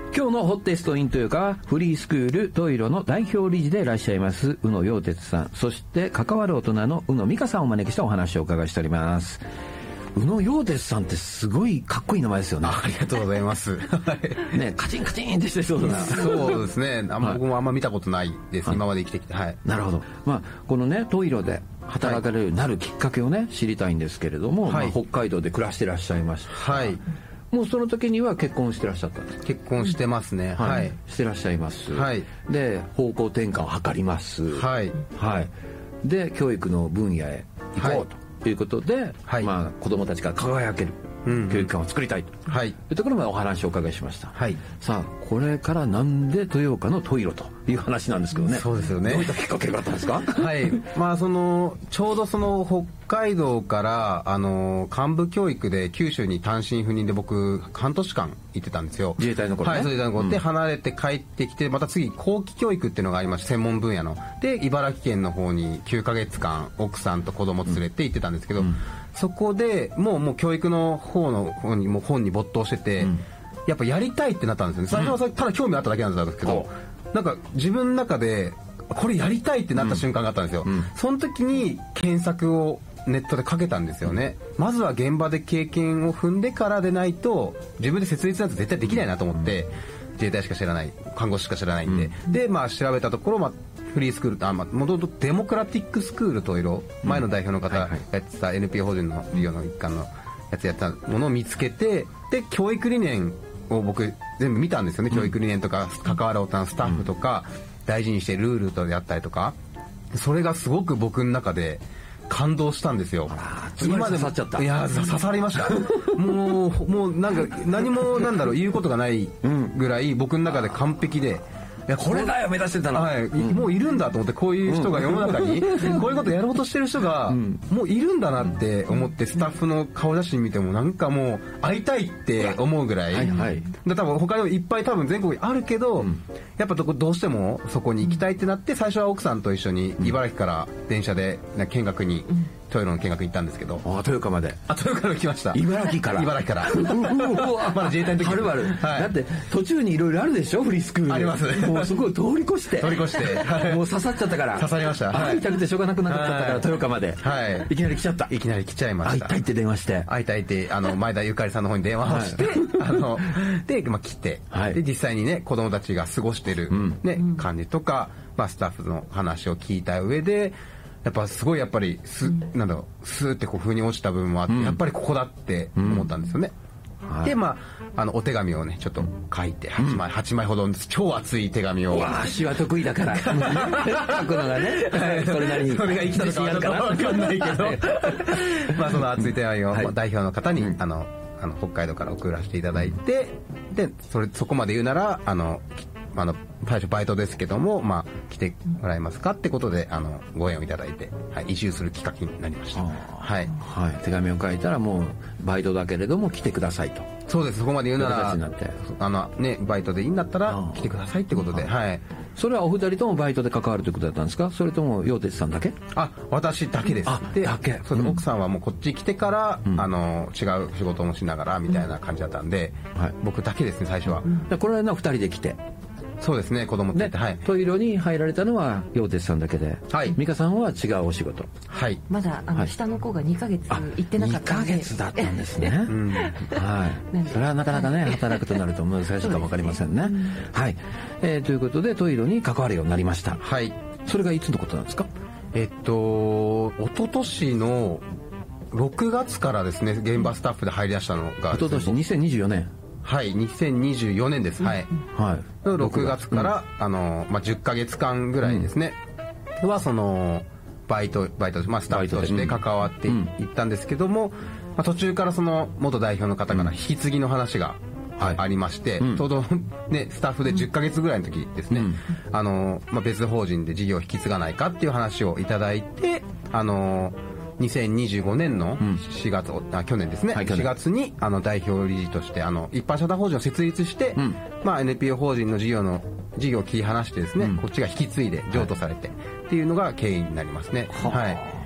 今日のホッテストインというかフリースクールトイロの代表理事でいらっしゃいます宇野陽哲さん、そして関わる大人の宇野美香さんをお招きしたお話をお伺いしております。宇野陽哲さんってすごいかっこいい名前ですよね。 ありがとうございますね、カチンカチンってしてそうなそうですね、僕もあんま見たことないです、はい、今まで生きてきて、はい、 なるほど。このねトイロで働かれるようになるきっかけをね知りたいんですけれども、北海道で暮らしてらっしゃいました。 はい。 もうその時には結婚してらっしゃったんですか？ 結婚してますね。はい。 してらっしゃいます。 はい。 で、方向転換を図ります。 はい。 はい。で、教育の分野へ行こうということで、はい、子供たちが輝ける教育観を作りたいというところまでお話をお伺いしました。はい。さあ、これからなんで豊岡のトイロという話なんですけどね。 そうですよね。 どういったきっかけがあったんですか？ はい。ちょうど北海道から幹部教育で九州に単身赴任で僕半年間行ってたんですよ。 自衛隊の頃ね。 はい、自衛隊の頃で離れて帰ってきて、また次後期教育っていうのがありまして、専門分野ので茨城県の方に9ヶ月間奥さんと子供連れて行ってたんですけど、そこでもう教育の方にもう本に没頭してて、やっぱやりたいってなったんですよね。最初はただ興味あっただけなんですけど、なんか自分の中でこれやりたいってなった瞬間があったんですよ。その時に検索をネットでかけたんですよね。まずは現場で経験を踏んでからでないと自分で設立なんて絶対できないなと思って、自衛隊しか知らない、看護師しか知らないんで、で調べたところ、フリースクールもともとデモクラティックスクールといろ前の代表の方がやってた NPO 法人の事業の一環のやつやったものを見つけて、で教育理念を僕全部見たんですよね。教育理念とか関わる大人のスタッフとか大事にしてルールとであったりとか、それがすごく僕の中で感動したんですよ。 今でも刺さっちゃった。 いや刺さりましたもうなんか何も言うことがないぐらい僕の中で完璧で、 いやこれだよ目指してたの、 はい、もういるんだと思って、こういう人が世の中にこういうことやろうとしてる人がもういるんだなって思って、スタッフの顔写真見てもなんかもう会いたいって思うぐらい、多分他にもいっぱい多分全国にあるけど、やっぱどうしてもそこに行きたいってなって、最初は奥さんと一緒に茨城から電車で見学にトイロの見学行ったんですけど、 豊岡まで。 豊岡から来ました。 茨城からまだ自衛隊の時はるばる、だって途中にいろいろあるでしょ、フリースクール。 あります。 もうそこを通り越してもう刺さっちゃったから、 刺さりました。 会いたくてしょうがなくなっちゃったから豊岡まで、いきなり来ちゃった。 いきなり来ちゃいました。 会いたいって電話して、 会いたいって前田ゆかりさんの方に電話をしてで来て、で実際にね子供たちが過ごしてる感じとか、スタッフの話を聞いた上で、やっぱすごいスーって風に落ちた部分もあって、やっぱりここだって思ったんですよね。でお手紙をねちょっと書いて8枚ほど超熱い手紙を。 詩は得意だから書くのがね、それなりにそれが生きたのか分かんないけどその熱い手紙を代表の方に北海道から送らせていただいて、でそこまで言うなら最初バイトですけども、来てもらえますかってことでご縁をいただいて、移住するきっかけになりました。 手紙を書いたらもうバイトだけれども来てくださいと。 そうです。そこまで言うならバイトでいいんだったら来てくださいってことで、 それはお二人ともバイトで関わるということだったんですか？それとも陽哲さんだけ？ 私だけです。 だけ。 奥さんはもうこっち来てから、違う仕事もしながらみたいな感じだったんで、僕だけですね最初は。 これは二人で来て。 そうですね、子供って。 トイロに入られたのは陽哲さんだけで、美香さんは違うお仕事。 まだ下の子が2ヶ月行ってなかったんで。2ヶ月だったんですね。それはなかなかね働くとなると難しいかも分かりませんね。ということでトイロに関わるようになりました。それがいつのことなんですか？ 一昨年の6月からですね、現場スタッフで入り出したのが。 一昨年2024年。 2024年です。6月から10ヶ月間ぐらいですね、はバイトスタッフとして関わっていったんですけども、途中から元代表の方から引き継ぎの話がありまして、ちょうどねスタッフで10ヶ月ぐらいの時ですね、別法人で事業を引き継がないかっていう話をいただいて、2025年の4月、去年ですね、4月に代表理事として一般社団法人を設立して、NPO 法人の事業を切り離してですね、こっちが引き継いで譲渡されてっていうのが経緯になりますね。